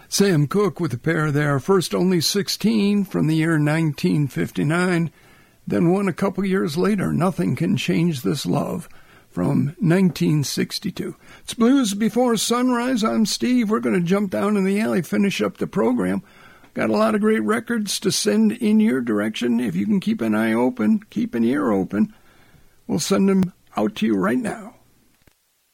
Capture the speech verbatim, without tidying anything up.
Sam Cooke with a pair there, first only sixteen from the year nineteen fifty-nine, then one a couple years later, Nothing Can Change This Love, from nineteen sixty-two. It's Blues Before Sunrise. I'm Steve. We're going to jump down in the alley, finish up the program. Got a lot of great records to send in your direction. If you can keep an eye open, keep an ear open, we'll send them out to you right now.